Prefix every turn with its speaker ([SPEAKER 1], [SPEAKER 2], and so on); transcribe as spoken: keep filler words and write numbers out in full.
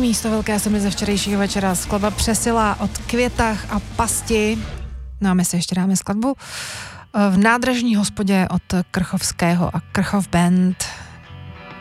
[SPEAKER 1] místo velké sumy ze včerejšího večera. Skladba Přesila od Květách a Pasti. No a my si ještě dáme skladbu v Nádražní hospodě od Krchovského a Krchov Band.